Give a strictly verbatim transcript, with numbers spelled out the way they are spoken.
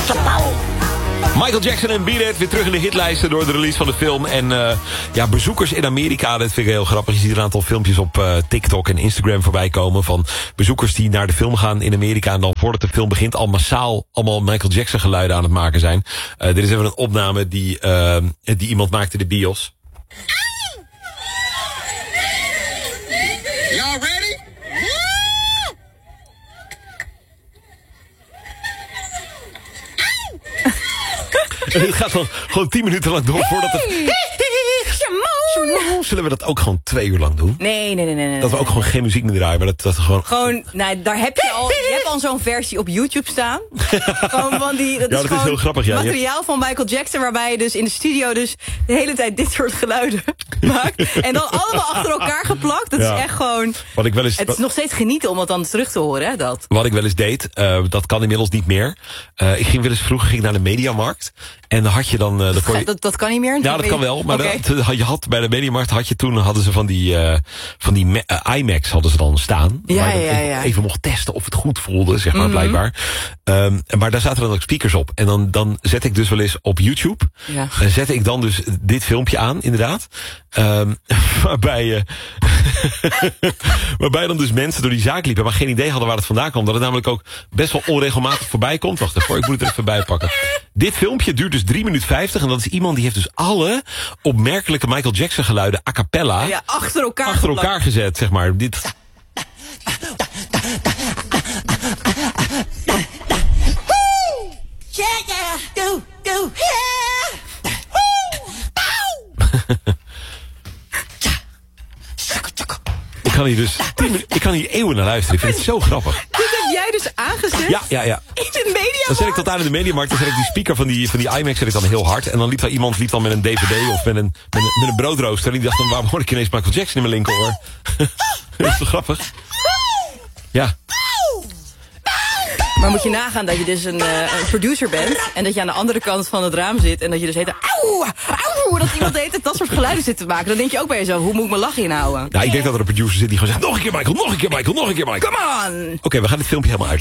Michael Jackson en Beat It weer terug in de hitlijsten door de release van de film. En uh, ja, bezoekers in Amerika, dat vind ik heel grappig. Je ziet een aantal filmpjes op uh, TikTok en Instagram voorbij komen van bezoekers die naar de film gaan in Amerika. En dan voordat de film begint al massaal allemaal Michael Jackson geluiden aan het maken zijn. Uh, dit is even een opname die, uh, die iemand maakte in de bios. Y'all ready? En dit gaat dan gewoon tien minuten lang door voordat het... Simone! Zullen we dat ook gewoon twee uur lang doen? Nee, nee, nee, nee. nee dat we ook gewoon geen muziek meer draaien, maar dat, dat gewoon... Gewoon, nou, daar heb je al, je hebt al zo'n versie op YouTube staan. Gewoon van die, dat ja, is dat gewoon is heel grappig, ja. materiaal van Michael Jackson, waarbij je dus in de studio dus de hele tijd dit soort geluiden maakt. En dan allemaal achter elkaar geplakt. Dat ja. is echt gewoon... Wat ik wel eens, het is nog steeds genieten om het dan terug te horen, hè, dat. Wat ik wel eens deed, uh, dat kan inmiddels niet meer. Uh, ik ging wel eens vroeger ging naar de Mediamarkt. En dan had je dan... Uh, dat, kon je... dat, dat kan niet meer? Ja, dat kan wel. Maar okay. dat, je had, bij de Mediamarkt had je toen hadden ze van die, uh, van die uh, IMAX hadden ze dan staan. Ja, waar ja, ja. even mocht testen of het goed voelde, zeg maar, mm-hmm. blijkbaar. Um, maar daar zaten dan ook speakers op. En dan, dan zet ik dus wel eens op YouTube. Ja. En zet ik dan dus dit filmpje aan, inderdaad. Um, waarbij, uh, waarbij dan dus mensen door die zaak liepen, maar geen idee hadden waar het vandaan kwam. Dat het namelijk ook best wel onregelmatig voorbij komt. Wacht even, ik moet het er even bij pakken. Dit filmpje duurt dus drie minuten vijftig. En dat is iemand die heeft dus alle opmerkelijke Michael Jackson geluiden a cappella ja, achter elkaar, achter elkaar gezet, zeg maar. Dit... Ik kan hier dus tien, ik kan hier eeuwen naar luisteren. Ik vind het zo grappig. Dit heb jij dus aangezet? Ja, ja, ja. In de Mediamarkt? Dan zet ik tot aan in de Mediamarkt. Dan zet ik die speaker van die, van die IMAX zet ik dan heel hard. En dan liep daar iemand liep dan met een D V D of met een, met een, met een broodrooster. En die dacht dan, waarom hoor ik ineens Michael Jackson in mijn linkeroor? Dat is toch grappig? Ja. Maar moet je nagaan dat je dus een, uh, een producer bent en dat je aan de andere kant van het raam zit en dat je dus heet, auw, auw, dat iemand de hele tijd dat soort geluiden zit te maken. Dan denk je ook bij jezelf, hoe moet ik mijn lach inhouden? Nou, ik denk dat er een producer zit die gewoon zegt, nog een keer Michael, nog een keer Michael, nog een keer Michael. Come on! Oké, okay, we gaan dit filmpje helemaal uit.